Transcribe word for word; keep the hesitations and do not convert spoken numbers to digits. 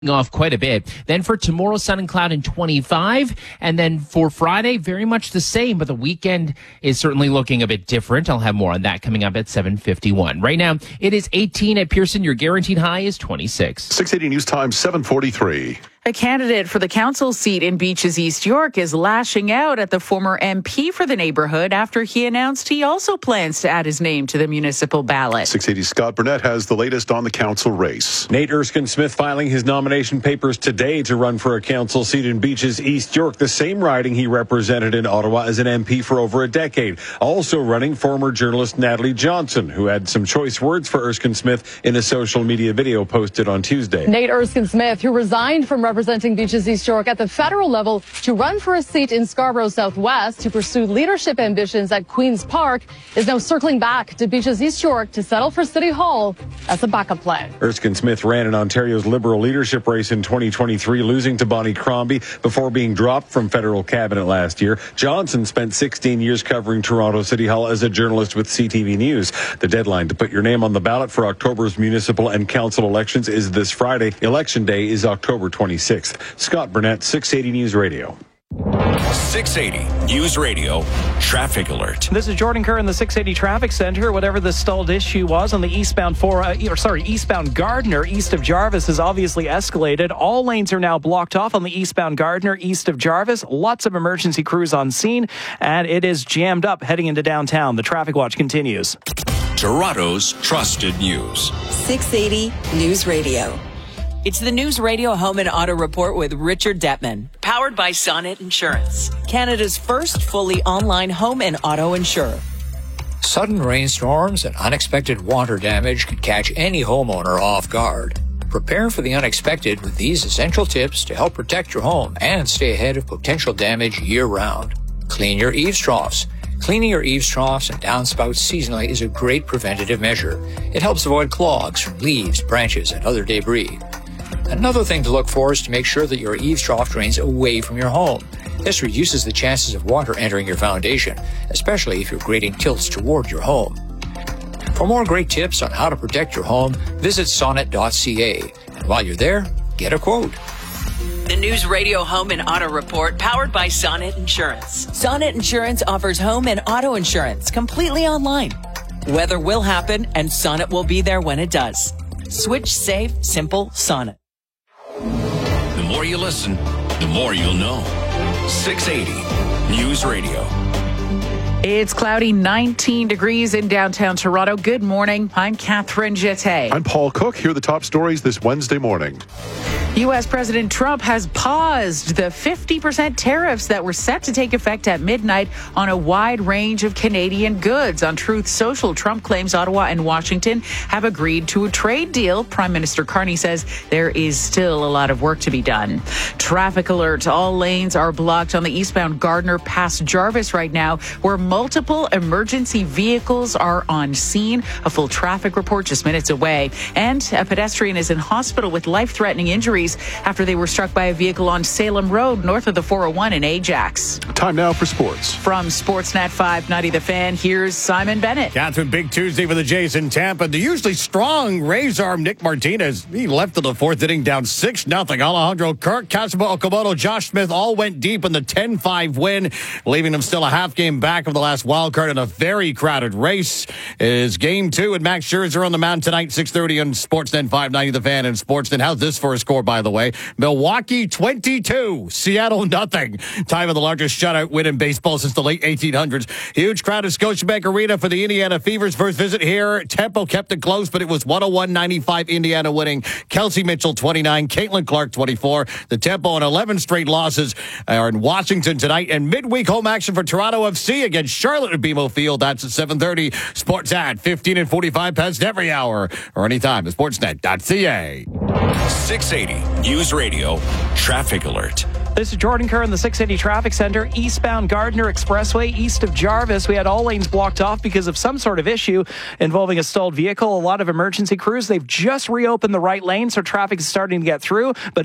off quite a bit. Then for tomorrow, sun and cloud and twenty-five. And then for Friday, very much the same, but the weekend is certainly looking a bit different. I'll have more on that coming up at seven fifty-one. Right now, it is eighteen at Pearson. Your guaranteed high is twenty-six. six eighty News Time, seven forty-three. A candidate for the council seat in Beaches, East York is lashing out at the former M P for the neighborhood after he announced he also plans to add his name to the municipal ballot. six eighty Scott Burnett has the latest on the council race. Nate Erskine-Smith filing his nomination papers today to run for a council seat in Beaches, East York, the same riding he represented in Ottawa as an M P for over a decade. Also running former journalist Natalie Johnson, who had some choice words for Erskine-Smith in a social media video posted on Tuesday. Nate Erskine-Smith, who resigned from representing Beaches East York at the federal level to run for a seat in Scarborough Southwest to pursue leadership ambitions at Queen's Park, is now circling back to Beaches East York to settle for City Hall as a backup plan. Erskine-Smith ran in Ontario's Liberal leadership race in twenty twenty-three, losing to Bonnie Crombie before being dropped from federal cabinet last year. Johnson spent sixteen years covering Toronto City Hall as a journalist with C T V News. The deadline to put your name on the ballot for October's municipal and council elections is this Friday. Election day is October twenty-sixth. Scott Burnett, six eighty News Radio. six eighty News Radio Traffic Alert. This is Jordan Kerr in the six eighty Traffic Center. Whatever the stalled issue was on the eastbound four, uh, or sorry, eastbound Gardner east of Jarvis has obviously escalated. All lanes are now blocked off on the eastbound Gardner east of Jarvis. Lots of emergency crews on scene, and it is jammed up heading into downtown. The traffic watch continues. Toronto's trusted news. six eighty News Radio. It's the News Radio Home and Auto Report with Richard Detman, powered by Sonnet Insurance, Canada's first fully online home and auto insurer. Sudden rainstorms and unexpected water damage can catch any homeowner off guard. Prepare for the unexpected with these essential tips to help protect your home and stay ahead of potential damage year-round. Clean your eaves troughs. Cleaning your eaves troughs and downspouts seasonally is a great preventative measure. It helps avoid clogs from leaves, branches, and other debris. Another thing to look for is to make sure that your eaves trough drains away from your home. This reduces the chances of water entering your foundation, especially if your grading tilts toward your home. For more great tips on how to protect your home, visit sonnet dot c a. And while you're there, get a quote. The News Radio Home and Auto Report, powered by Sonnet Insurance. Sonnet Insurance offers home and auto insurance completely online. Weather will happen, and Sonnet will be there when it does. Switch safe, simple Sonnet. The more you listen, the more you'll know. six eighty News Radio. It's cloudy, nineteen degrees in downtown Toronto. Good morning. I'm Catherine Jeté. I'm Paul Cook. Here are the top stories this Wednesday morning. U S. President Trump has paused the fifty percent tariffs that were set to take effect at midnight on a wide range of Canadian goods. On Truth Social, Trump claims Ottawa and Washington have agreed to a trade deal. Prime Minister Carney says there is still a lot of work to be done. Traffic alert. All lanes are blocked on the eastbound Gardner past Jarvis right now, where multiple emergency vehicles are on scene. A full traffic report just minutes away. And a pedestrian is in hospital with life-threatening injuries after they were struck by a vehicle on Salem Road north of the four oh one in Ajax. Time now for sports. From Sportsnet five ninety The Fan, here's Simon Bennett. Catherine, big Tuesday for the Jays in Tampa. The usually strong Rays arm Nick Martinez, he left in the fourth inning down six nothing. Alejandro Kirk, Kazuma Okamoto, Josh Smith all went deep in the ten five win, leaving them still a half game back of the last wild card in a very crowded race. Is game two, and Max Scherzer on the mound tonight, six thirty on Sportsnet five ninety The Fan and Sportsnet. How's this for a score, by the way? Milwaukee twenty-two, Seattle nothing. Time of the largest shutout win in baseball since the late eighteen hundreds. Huge crowd at Scotiabank Arena for the Indiana Fever's first visit here. Tempo kept it close, but it was one oh one ninety-five Indiana winning. Kelsey Mitchell twenty-nine, Caitlin Clark twenty-four. The Tempo and eleven straight losses are in Washington tonight, and midweek home action for Toronto F C against Charlotte at B M O Field. That's at seven thirty. Sports at fifteen and forty-five past every hour or anytime at sportsnet dot c a. six eighty News Radio Traffic Alert. This is Jordan Kerr in the six eighty Traffic Center. Eastbound Gardner Expressway, east of Jarvis. We had all lanes blocked off because of some sort of issue involving a stalled vehicle. A lot of emergency crews. They've just reopened the right lane, so traffic is starting to get through. But